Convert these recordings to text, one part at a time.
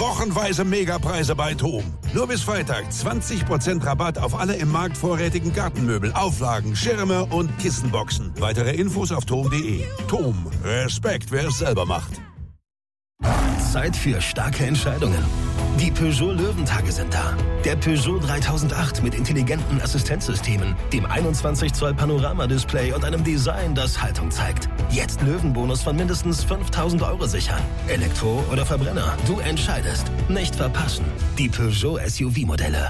Wochenweise Megapreise bei TOM. Nur bis Freitag 20% Rabatt auf alle im Markt vorrätigen Gartenmöbel, Auflagen, Schirme und Kissenboxen. Weitere Infos auf tom.de. TOM. Respekt, wer es selber macht. Zeit für starke Entscheidungen. Die Peugeot Löwentage sind da. Der Peugeot 3008 mit intelligenten Assistenzsystemen, dem 21 Zoll Panoramadisplay und einem Design, das Haltung zeigt. Jetzt Löwenbonus von mindestens 5.000 € sichern. Elektro oder Verbrenner, du entscheidest. Nicht verpassen. Die Peugeot SUV-Modelle.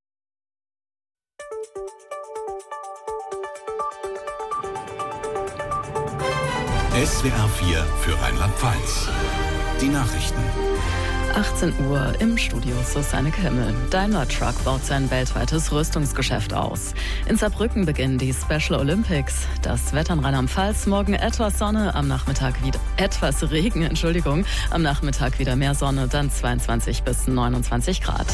SWR 4 für Rheinland-Pfalz. Die Nachrichten. 18 Uhr im Studio Susanne Kimmel. Daimler Truck baut sein weltweites Rüstungsgeschäft aus. In Saarbrücken beginnen die Special Olympics. Das Wetter in Rheinland-Pfalz, morgen etwas Sonne, am Nachmittag wieder etwas Regen, am Nachmittag wieder mehr Sonne, dann 22 bis 29 Grad.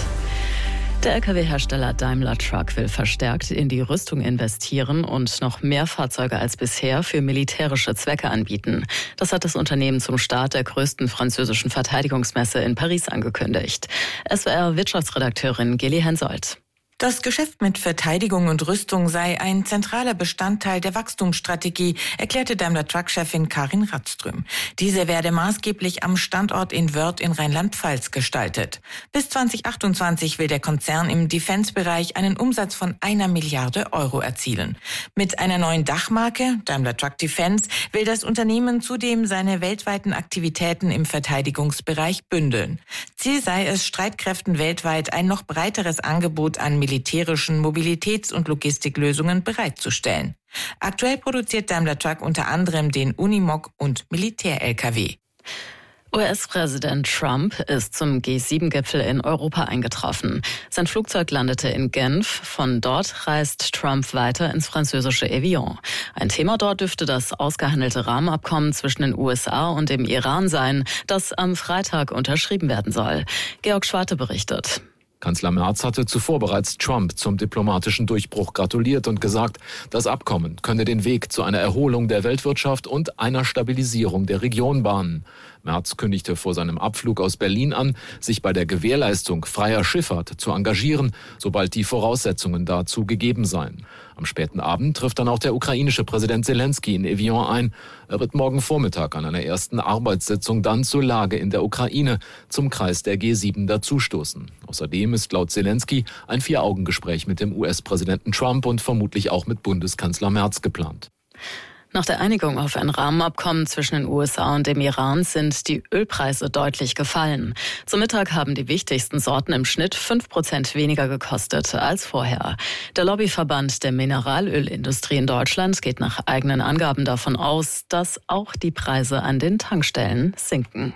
Der Lkw-Hersteller Daimler Truck will verstärkt in die Rüstung investieren und noch mehr Fahrzeuge als bisher für militärische Zwecke anbieten. Das hat das Unternehmen zum Start der größten französischen Verteidigungsmesse in Paris angekündigt. SWR-Wirtschaftsredakteurin Geli Hensoldt. Das Geschäft mit Verteidigung und Rüstung sei ein zentraler Bestandteil der Wachstumsstrategie, erklärte Daimler-Truck-Chefin Karin Radström. Diese werde maßgeblich am Standort in Wörth in Rheinland-Pfalz gestaltet. Bis 2028 will der Konzern im Defense-Bereich einen Umsatz von 1 Milliarde € erzielen. Mit einer neuen Dachmarke, Daimler Truck Defense, will das Unternehmen zudem seine weltweiten Aktivitäten im Verteidigungsbereich bündeln. Ziel sei es, Streitkräften weltweit ein noch breiteres Angebot an militärischen Mobilitäts- und Logistiklösungen bereitzustellen. Aktuell produziert Daimler Truck unter anderem den Unimog und Militär-Lkw. US-Präsident Trump ist zum G7-Gipfel in Europa eingetroffen. Sein Flugzeug landete in Genf. Von dort reist Trump weiter ins französische Evian. Ein Thema dort dürfte das ausgehandelte Rahmenabkommen zwischen den USA und dem Iran sein, das am Freitag unterschrieben werden soll. Georg Schwarte berichtet. Kanzler Merz hatte zuvor bereits Trump zum diplomatischen Durchbruch gratuliert und gesagt, das Abkommen könne den Weg zu einer Erholung der Weltwirtschaft und einer Stabilisierung der Region bahnen. Merz kündigte vor seinem Abflug aus Berlin an, sich bei der Gewährleistung freier Schifffahrt zu engagieren, sobald die Voraussetzungen dazu gegeben seien. Am späten Abend trifft dann auch der ukrainische Präsident Zelensky in Evian ein. Er wird morgen Vormittag an einer ersten Arbeitssitzung dann zur Lage in der Ukraine zum Kreis der G7 dazustoßen. Außerdem ist laut Zelensky ein 4-Augen-Gespräch mit dem US-Präsidenten Trump und vermutlich auch mit Bundeskanzler Merz geplant. Nach der Einigung auf ein Rahmenabkommen zwischen den USA und dem Iran sind die Ölpreise deutlich gefallen. Zum Mittag haben die wichtigsten Sorten im Schnitt 5% weniger gekostet als vorher. Der Lobbyverband der Mineralölindustrie in Deutschland geht nach eigenen Angaben davon aus, dass auch die Preise an den Tankstellen sinken.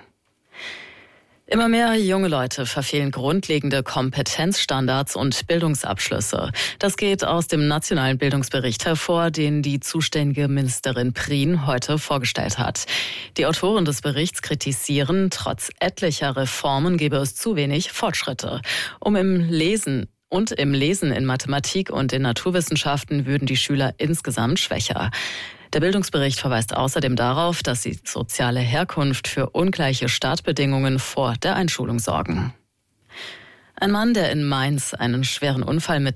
Immer mehr junge Leute verfehlen grundlegende Kompetenzstandards und Bildungsabschlüsse. Das geht aus dem nationalen Bildungsbericht hervor, den die zuständige Ministerin Prien heute vorgestellt hat. Die Autoren des Berichts kritisieren, trotz etlicher Reformen gebe es zu wenig Fortschritte. Im Lesen in Mathematik und in Naturwissenschaften würden die Schüler insgesamt schwächer. Der Bildungsbericht verweist außerdem darauf, dass die soziale Herkunft für ungleiche Startbedingungen vor der Einschulung sorgen. Ein Mann, der in Mainz einen schweren Unfall mit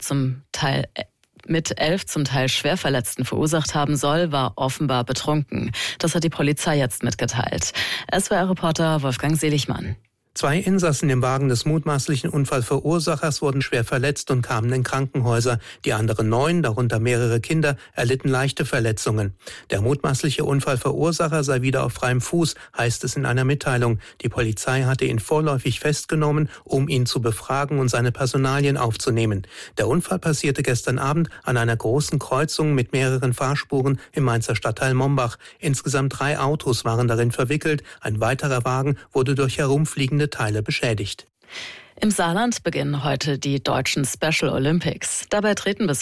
11 zum Teil schwer Verletzten verursacht haben soll, war offenbar betrunken. Das hat die Polizei jetzt mitgeteilt. SWR-Reporter Wolfgang Seligmann. 2 Insassen im Wagen des mutmaßlichen Unfallverursachers wurden schwer verletzt und kamen in Krankenhäuser. Die anderen 9, darunter mehrere Kinder, erlitten leichte Verletzungen. Der mutmaßliche Unfallverursacher sei wieder auf freiem Fuß, heißt es in einer Mitteilung. Die Polizei hatte ihn vorläufig festgenommen, um ihn zu befragen und seine Personalien aufzunehmen. Der Unfall passierte gestern Abend an einer großen Kreuzung mit mehreren Fahrspuren im Mainzer Stadtteil Mombach. Insgesamt 3 Autos waren darin verwickelt. Ein weiterer Wagen wurde durch herumfliegende Teile beschädigt. Im Saarland beginnen heute die deutschen Special Olympics. Dabei treten bis